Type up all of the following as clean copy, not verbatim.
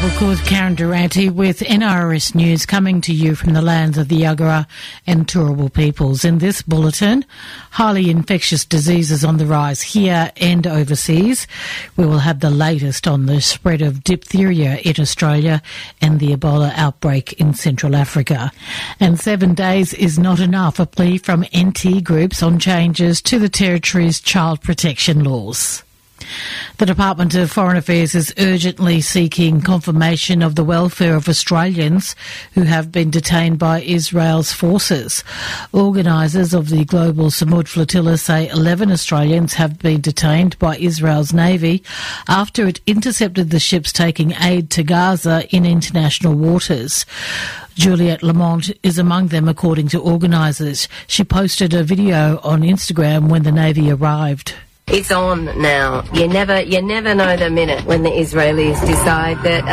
With Karen Durante with NRS News, coming to you from the lands of the Yagara and Turrbal peoples. In this bulletin, highly infectious diseases on the rise here and overseas. We will have the latest on the spread of diphtheria in Australia and the Ebola outbreak in Central Africa. And 7 days is not enough, a plea from NT groups on changes to the territory's child protection laws. The Department of Foreign Affairs is urgently seeking confirmation of the welfare of Australians who have been detained by Israel's forces. Organisers of the Global Samud Flotilla say 11 Australians have been detained by Israel's Navy after it intercepted the ships taking aid to Gaza in international waters. Juliette Lamont is among them, according to organisers. She posted a video on Instagram when the Navy arrived. It's on now. You never know the minute when the Israelis decide that,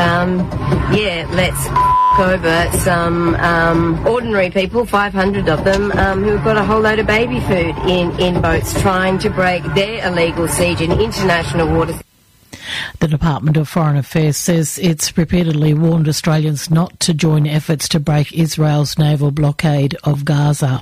let's over some ordinary people, 500 of them, who've got a whole load of baby food in boats trying to break their illegal siege in international waters. The Department of Foreign Affairs says it's repeatedly warned Australians not to join efforts to break Israel's naval blockade of Gaza.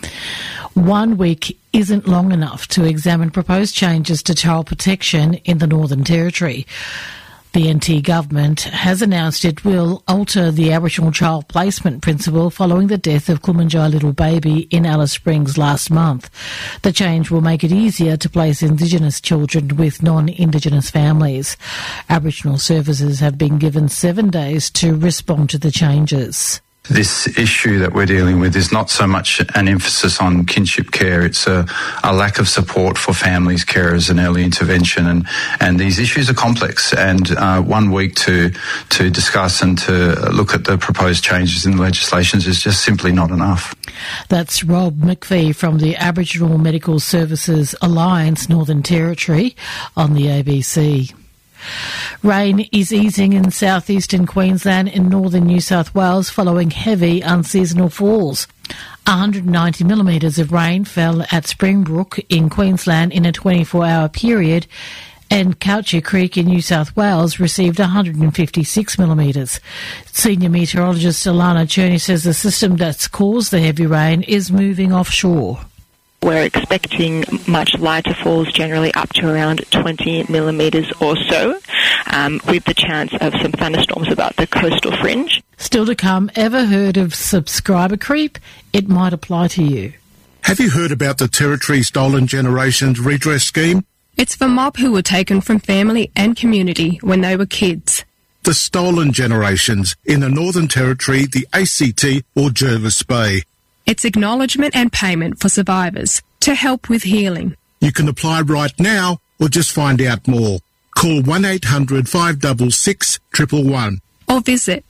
1 week isn't long enough to examine proposed changes to child protection in the Northern Territory. The NT government has announced it will alter the Aboriginal child placement principle following the death of Kumanjai Little Baby in Alice Springs last month. The change will make it easier to place Indigenous children with non-Indigenous families. Aboriginal services have been given 7 days to respond to the changes. This issue that we're dealing with is not so much an emphasis on kinship care, it's a lack of support for families, carers and early intervention. And these issues are complex, and 1 week to discuss and to look at the proposed changes in the legislations is just simply not enough. That's Rob McPhee from the Aboriginal Medical Services Alliance Northern Territory on the ABC. Rain is easing in southeastern Queensland and northern New South Wales following heavy unseasonal falls. 190 millimetres of rain fell at Springbrook in Queensland in a 24-hour period, and Couchy Creek in New South Wales received 156 millimetres. Senior meteorologist Alana Cherney says the system that's caused the heavy rain is moving offshore. We're expecting much lighter falls, generally up to around 20 millimetres or so, with the chance of some thunderstorms about the coastal fringe. Still to come, ever heard of subscriber creep? It might apply to you. Have you heard about the Territory Stolen Generations Redress Scheme? It's for mob who were taken from family and community when they were kids. The stolen generations in the Northern Territory, the ACT or Jervis Bay. It's acknowledgement and payment for survivors to help with healing. You can apply right now or just find out more. Call 1800 566 111 or visit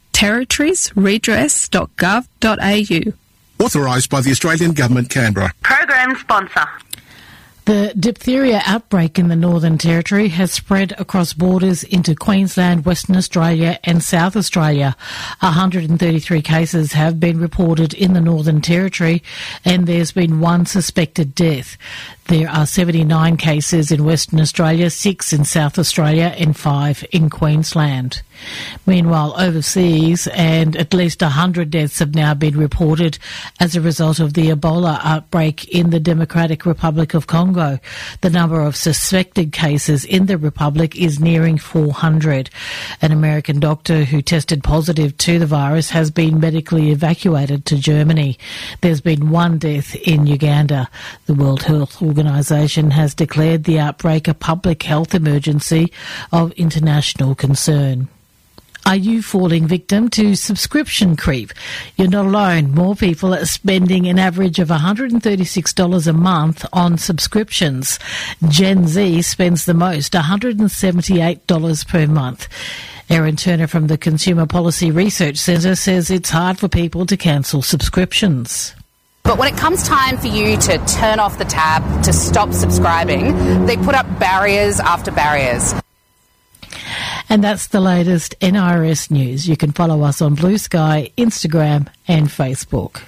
territoriesredress.gov.au. Authorised by the Australian Government, Canberra. Program sponsor. The diphtheria outbreak in the Northern Territory has spread across borders into Queensland, Western Australia and South Australia. 133 cases have been reported in the Northern Territory, and there's been one suspected death. There are 79 cases in Western Australia, 6 in South Australia and 5 in Queensland. Meanwhile, overseas, and at least 100 deaths have now been reported as a result of the Ebola outbreak in the Democratic Republic of Congo. The number of suspected cases in the Republic is nearing 400. An American doctor who tested positive to the virus has been medically evacuated to Germany. There's been one death in Uganda. The World Health Organization has declared the outbreak a public health emergency of international concern. Are you falling victim to subscription creep? You're not alone. More people are spending an average of $136 a month on subscriptions. Gen Z spends the most, $178 per month. Erin Turner from the Consumer Policy Research Centre says it's hard for people to cancel subscriptions. But when it comes time for you to turn off the tab, to stop subscribing, they put up barriers after barriers. And that's the latest NRS news. You can follow us on Blue Sky, Instagram and Facebook.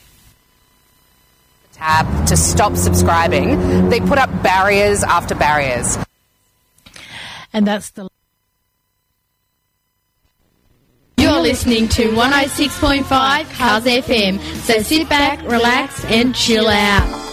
Tab to stop subscribing, they put up barriers after barriers. And that's the listening to 106.5 Cars FM. So sit back, relax and chill out.